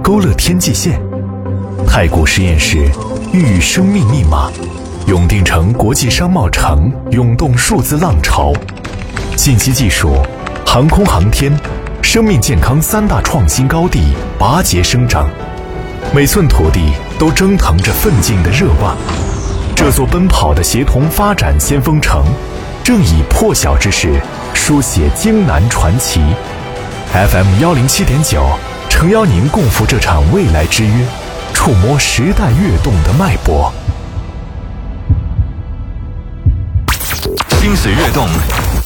勾勒天际线。太古实验室孕育生命密码，永定城国际商贸城涌动数字浪潮。信息技术、航空航天、生命健康三大创新高地拔节生长，每寸土地都蒸腾着奋进的热望。这座奔跑的协同发展先锋城，正以破晓之势书写京南传奇。FM107.9，诚邀您共赴这场未来之约，触摸时代跃动的脉搏。 心水跃动，